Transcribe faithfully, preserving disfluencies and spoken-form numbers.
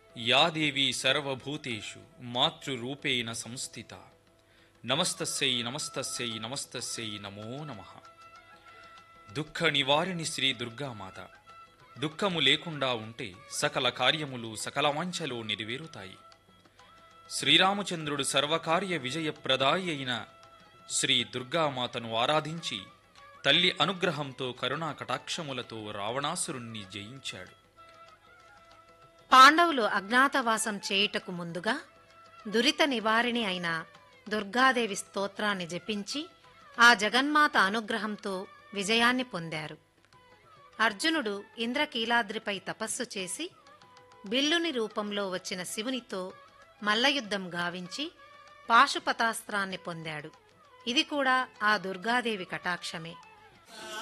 Yeah దేవీ సర్వభూతేషు మాతృరూపేణ సంస్థిత నమస్తస్యై నమస్తస్యై నమస్తస్యై నమో నమః. దుఃఖ నివారిణి శ్రీ దుర్గామాత. దుఃఖము లేకుండా ఉంటే సకల కార్యములు సకల వాంఛలు నెరవేరుతాయి. శ్రీరామచంద్రుడు సర్వకార్య విజయప్రదాయి అయిన శ్రీ దుర్గామాతను ఆరాధించి తల్లి అనుగ్రహంతో కరుణా కటాక్షములతో రావణాసురుణ్ణి జయించాడు. పాండవులు అజ్ఞాతవాసం చేయుటకు ముందుగా దురిత నివారిణి అయిన దుర్గాదేవి స్తోత్రాన్ని జపించి ఆ జగన్మాత అనుగ్రహంతో విజయాన్ని పొందారు. అర్జునుడు ఇంద్రకీలాద్రిపై తపస్సు చేసి బిల్లుని రూపంలో వచ్చిన శివునితో మల్లయుద్ధం గావించి పాశుపతాస్త్రాన్ని పొందాడు. ఇది కూడా ఆ దుర్గాదేవి కటాక్షమే.